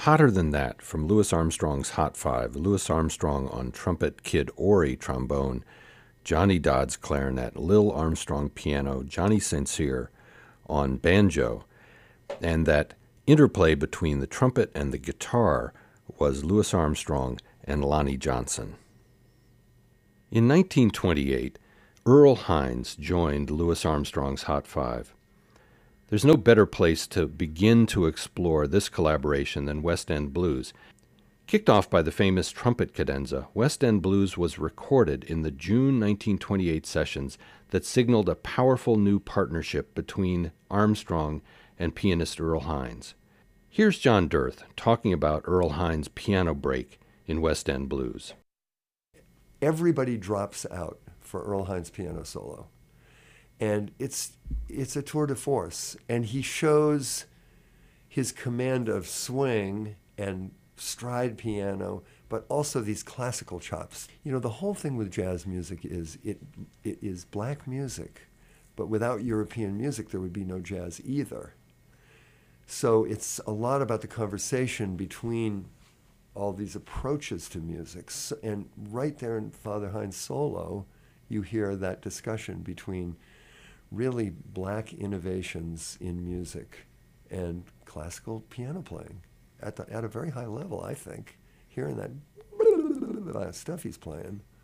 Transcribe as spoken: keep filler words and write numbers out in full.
Hotter Than That from Louis Armstrong's Hot Five, Louis Armstrong on trumpet, Kid Ory trombone, Johnny Dodds clarinet, Lil Armstrong piano, Johnny Saint Cyr on banjo, and that interplay between the trumpet and the guitar was Louis Armstrong and Lonnie Johnson. In nineteen twenty-eight, Earl Hines joined Louis Armstrong's Hot Five. There's no better place to begin to explore this collaboration than West End Blues. Kicked off by the famous trumpet cadenza, West End Blues was recorded in the June nineteen twenty-eight sessions that signaled a powerful new partnership between Armstrong and pianist Earl Hines. Here's John Dirth talking about Earl Hines' piano break in West End Blues. Everybody drops out for Earl Hines' piano solo. And it's it's a tour de force. And he shows his command of swing and stride piano, but also these classical chops. You know, the whole thing with jazz music is it it is black music, but without European music, there would be no jazz either. So it's a lot about the conversation between all these approaches to music. And right there in Father Hines' solo, you hear that discussion between really black innovations in music and classical piano playing at, the, at a very high level, I think. Hearing that stuff he's playing.